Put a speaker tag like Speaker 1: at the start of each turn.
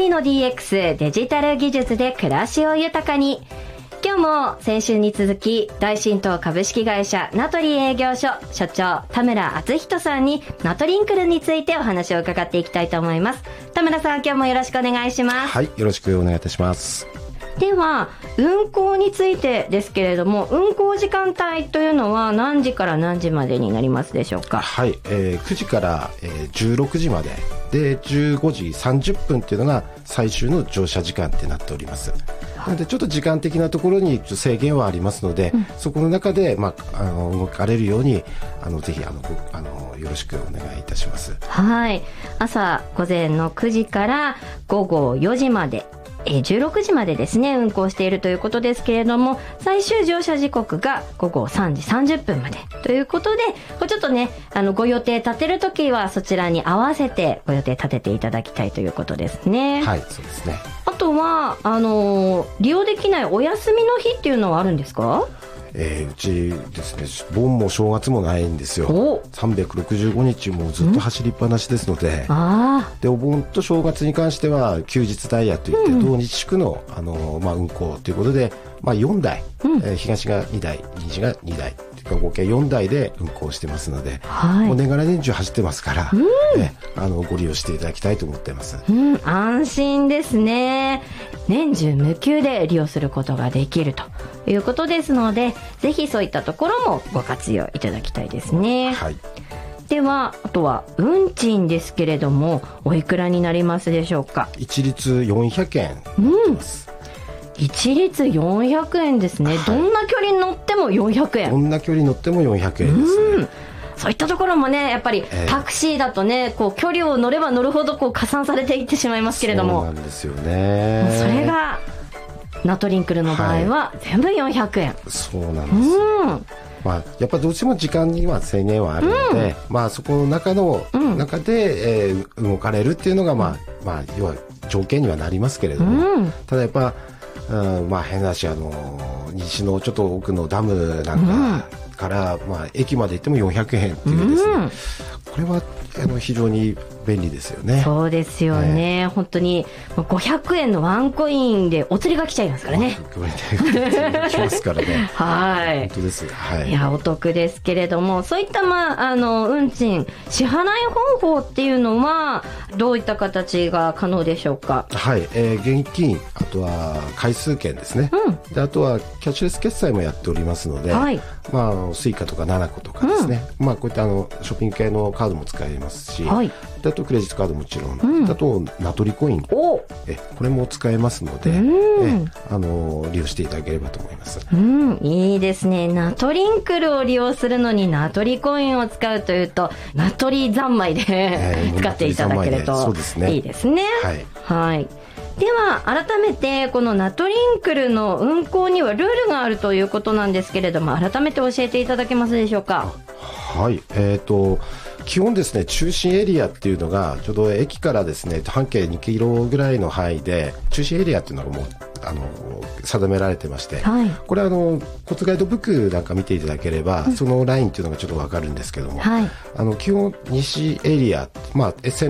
Speaker 1: りの DX デジタル技術で暮らしを豊かに。今日も先週に続き大新東株式会社名取営業所所長田村敦人さんにナトリンクルについてお話を伺っていきたいと思います。田村さん、今日もよろしくお願いします。
Speaker 2: はい、よろしくお願いいたします。
Speaker 1: では運行についてですけれども、運行時間帯というのは何時から何時までになりますでしょうか？
Speaker 2: はい、9時から、16時までで15時30分っていうのが最終の乗車時間ってなっております。なのでちょっと時間的なところに制限はありますので、そこの中で、動かれるようにぜひよろしくお願いいたします。
Speaker 1: はい、朝午前の9時から午後4時まで16時までですね運行しているということですけれども、最終乗車時刻が午後3時30分までということで、ちょっとねご予定立てるときはそちらに合わせてご予定立てていただきたいということですね。
Speaker 2: はい、そうですね。
Speaker 1: あとは利用できないお休みの日っていうのはあるんですか？
Speaker 2: うちですね、盆も正月もないんですよ。365日もずっと走りっぱなしですので、でお盆と正月に関しては休日ダイヤといって、同日祝の、運行ということで、4台、東が2台西が2台合計4台で運行してますので、もう年がら年中走ってますから、ご利用していただきたいと思っています。
Speaker 1: 安心ですね。年中無休で利用することができるということですので、ぜひそういったところもご活用いただきたいですね。
Speaker 2: はい。
Speaker 1: ではあとは運賃ですけれども、おいくらになりますでしょうか？
Speaker 2: 一律400円になってます。
Speaker 1: 一律400円ですね。どんな距離に乗っても400円。
Speaker 2: どんな距離に乗っても400円ですね。
Speaker 1: そういったところもね、やっぱりタクシーだとね、距離を乗れば乗るほど加算されていってしまいますけれども、
Speaker 2: そうなんですよね。
Speaker 1: それがナトリンクルの場合は全部400円。
Speaker 2: そうなんです。やっぱどうしても時間には制限はあるので、そこの中で、動かれるっていうのが要は条件にはなりますけれども、ただやっぱ変な話、西のちょっと奥のダムなんかから、駅まで行っても400円っていうですね、これは非常に便利ですよね。
Speaker 1: そうですよね、本当に500円のワンコインでお釣りが来ちゃいますからね。
Speaker 2: 来ますからね。
Speaker 1: はい、
Speaker 2: 本当です。はい。
Speaker 1: いやお得ですけれども、そういった運賃支払い方法っていうのはどういった形が可能でしょうか？はい、
Speaker 2: 現金、あとは回数券ですね。であとはキャッシュレス決済もやっておりますので、スイカとかナナコとかですね、こういったショッピング系のカードも使えますし、あとクレジットカードもちろん、あとナトリコイン、これも使えますので、利用していただければと思います。
Speaker 1: いいですね。ナトリンクルを利用するのにナトリコインを使うというと、ナトリ三昧で使っていただけるといいですね。はい。では改めてこのナトリンクルの運行にはルールがあるということなんですけれども、改めて教えていただけますでしょうか？
Speaker 2: はい、基本ですね、中心エリアっていうのがちょうど駅からですね半径2キロぐらいの範囲で中心エリアっていうのがもう定められてまして、これは交通ガイドブックなんか見ていただければ、そのラインっていうのがちょっと分かるんですけども、基本西エリア、